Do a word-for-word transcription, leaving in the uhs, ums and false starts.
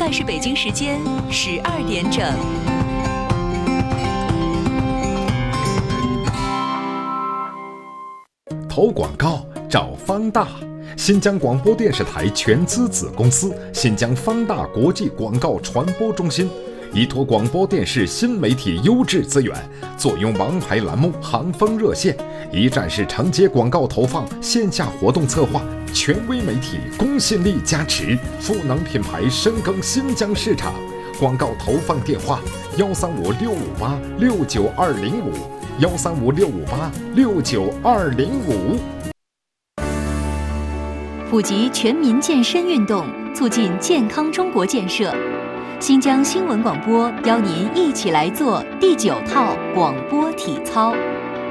在是北京时间十二点整。 投广告找方大，新疆广播电视台全资子公司新疆方大国际广告传播中心，依托广播电视新媒体优质资源，坐拥王牌栏目行风热线，一站式承接广告投放、线下活动策划，权威媒体公信力加持，赋能品牌深耕新疆市场。广告投放电话：幺三五六五八六九二零五，幺三五六五八六九二零五。 普及全民健身运动，促进健康中国建设。新疆新闻广播邀您一起来做第九套广播体操。